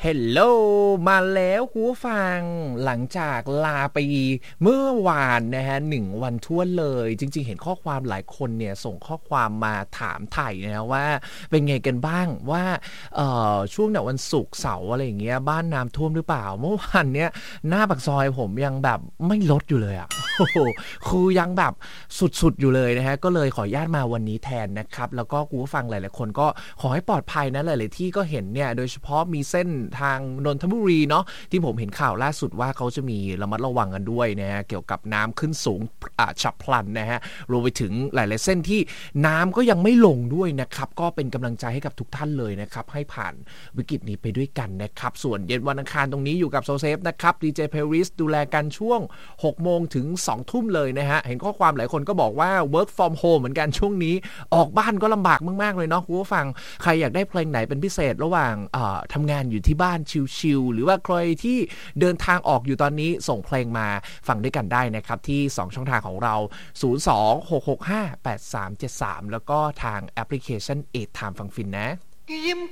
เฮลโลมาแล้วคุณผู้ฟังหลังจากลาไปเมื่อวานนะฮะ1 วันทั่วเลยจริงๆเห็นข้อความหลายคนเนี่ยส่งข้อความมาถามไถ่นะฮะว่าเป็นไงกันบ้างว่าช่วงเนี่ยวันศุกร์เสาร์อะไรอย่างเงี้ยบ้านน้ำท่วมหรือเปล่าเมื่อวานเนี้ยหน้าปากซอยผมยังแบบไม่ลดอยู่เลยอ่ะโอ้โหคือยังแบบสุดๆอยู่เลยนะฮะก็เลยขออนุญาตมาวันนี้แทนนะครับแล้วก็คุณผู้ฟังหลายๆคนก็ขอให้ปลอดภัยนะหลายๆที่ก็เห็นเนี่ยโดยเฉพาะมีเส้นทางนนทบุรีเนาะที่ผมเห็นข่าวล่าสุดว่าเขาจะมีระมัดระวังกันด้วยนะฮะเกี่ยวกับน้ำขึ้นสูงฉับพลันนะฮะรวมไปถึงหลายๆเส้นที่น้ำก็ยังไม่ลงด้วยนะครับก็เป็นกำลังใจให้กับทุกท่านเลยนะครับให้ผ่านวิกฤตนี้ไปด้วยกันนะครับส่วนเย็นวันอังคารตรงนี้อยู่กับโซเซฟนะครับดีเจเพริสดูแลกันช่วง 6 โมงถึง 2 ทุ่มเลยนะฮะเห็นข้อความหลายคนก็บอกว่า work from home เหมือนกันช่วงนี้ออกบ้านก็ลำบากมากๆเลยเนาะคุณผู้ฟังใครอยากได้เพลงไหนเป็นพิเศษระหว่างทำงานอยู่ที่บ้านชิลๆหรือว่าใครที่เดินทางออกอยู่ตอนนี้ส่งเพลงมาฟังด้วยกันได้นะครับที่2ช่องทางของเรา026658373แล้วก็ทางแอปพลิเคชัน 8 Time ฟังฟินนะยิ้ม